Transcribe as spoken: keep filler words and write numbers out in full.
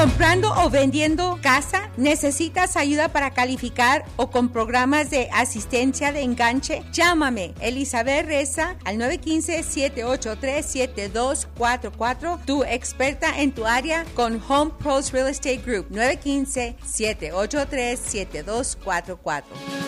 ¿Comprando o vendiendo casa? ¿Necesitas ayuda para calificar o con programas de asistencia de enganche? Llámame, Elizabeth Reza, al nueve uno cinco, siete ocho tres, siete dos cuatro cuatro, tu experta en tu área con Home Pros Real Estate Group, nueve uno cinco, siete ocho tres, siete dos cuatro cuatro.